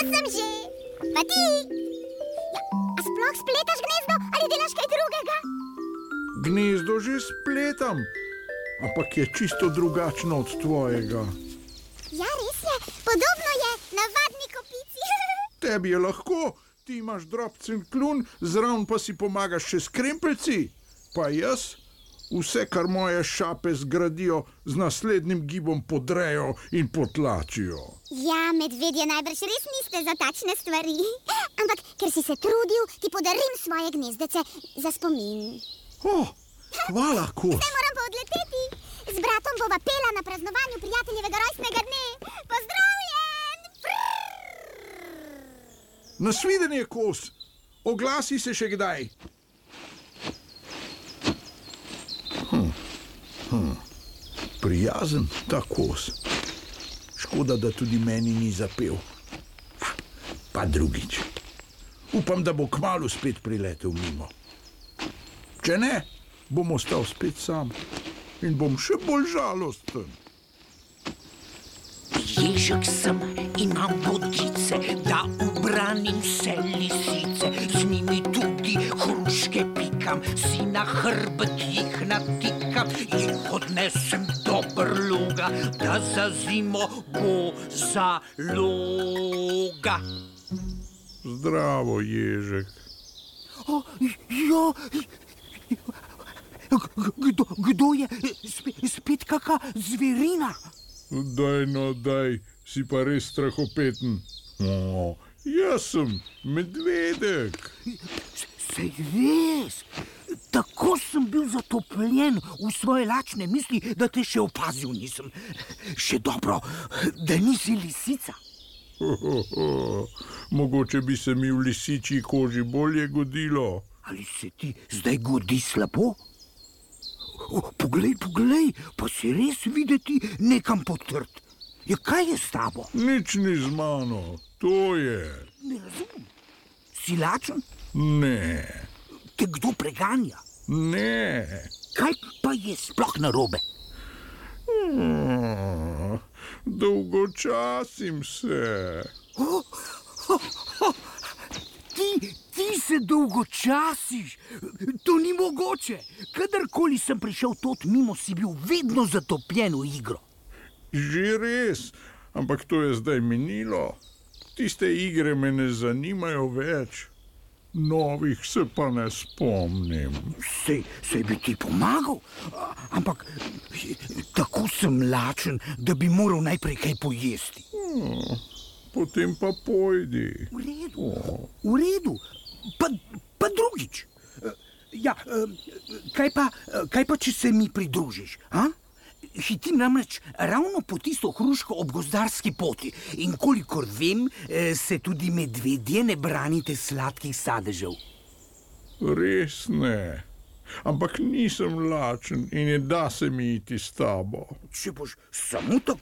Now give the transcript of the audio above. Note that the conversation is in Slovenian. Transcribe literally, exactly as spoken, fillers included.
sem že. Pa ti? Ja, a sploh spletaš gnezdo ali delaš kaj drugega? Gnezdo že spletam, ampak je čisto drugačno od tvojega. Ja, res je, podobno je navadni kopici. Tebi je lahko, ti imaš drobcen kljun, zraven pa si pomagaš še s krempelci. Pa jaz vse, kar moje šape zgradijo, z naslednjim gibom podrejo in potlačijo. Ja, medvedje najbrž res niste za takšne stvari. Ampak, ker si se trudil, ti podarim svoje gnezdece za spomin. Oh, hvala, Kos. Zdaj moram pa odleteti. Z bratom bova pela na praznovanju prijateljevega rojstnega dne. Pozdravljen! Nasvidenje, Kos. Oglasi se še kdaj. Hm. Hm. Prijazen ta Kos. Škoda, da tudi meni ni zapel. Pa drugič. Upam, da bo kmalu spet priletel mimo. Če ne, bom ostal spet sam in bom še bolj žalosten. Ježek sem, imam vodice, da ubranim vse lisice. Z njimi tudi hruške pikam, si na hrbet jih natikam in odnesem do brloga, da za zimo bo zaloga. Zdravo, Ježek. O, jo, kdo, kdo je? Spet, spet kaka zverina? Daj, no, daj, si pa res strahopeten. O, jaz sem medvedek. Sej res, tako sem bil zatopljen v svoje lačne misli, da te še opazil nisem. Še dobro, da nisi lisica. Ho, ho, ho. Mogoče bi se mi v lisičji koži bolje godilo. Ali se ti zdaj godi slabo? O, poglej, poglej, pa si res videti nekam potrt. Ja, kaj je s tabo? Nič ni z mano, to je. Ne razumem. Si lačen? Ne, Te kdo preganja? ne. Kaj pa je sploh narobe? Hmm, dolgočasim se. Oh, oh, oh. Ti, ti se dolgočasiš. To ni mogoče. Kadarkoli sem prišel tot mimo, si bil vedno zatopljen v igro. Že res, ampak to je zdaj minilo. Tiste igre me ne zanimajo več. Novih se pa ne spomnim. Sej, sej bi ti pomagal, ampak tako sem lačen, da bi moral najprej kaj pojesti. Hmm, potem pa pojdi. V redu, v redu, pa, pa drugič. Ja, kaj pa, kaj pa, če se mi pridružiš, a? Hitim namreč ravno po tisto hruško ob gozdarski poti in kolikor vem, se tudi medvedje ne branite sladkih sadežev. Res ne, ampak nisem lačen in ne da se mi iti s tabo. Če boš samo tako